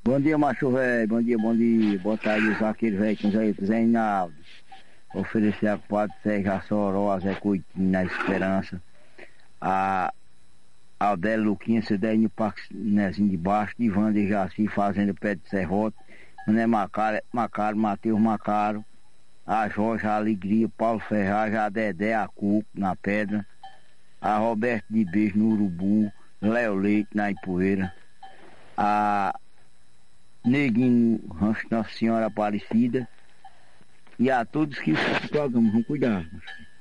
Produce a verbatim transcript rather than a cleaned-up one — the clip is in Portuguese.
Bom dia, macho velho. Bom dia, bom dia. Boa tarde, os vaqueiros velho. Com Zé Zé Inaldo. Oferecer a quadro Sérgio Assoró, a Zé Coitinho, na Esperança. A Aldélio Luquinha, Cedério Parque Nezinho de Baixo, de Wander Jaci, Fazenda Pé de Serrote. Mané Macaro, Macaro, Matheus Macaro. A Jorge, a Alegria, Paulo Ferraz, a Dedé, a Cuco, na Pedra. A Roberto de Beijo, no Urubu. Léo Leite, na Ipueira. A Neguinho, Rancho Nossa Senhora Aparecida. E a todos que estão no programa, vamos cuidar.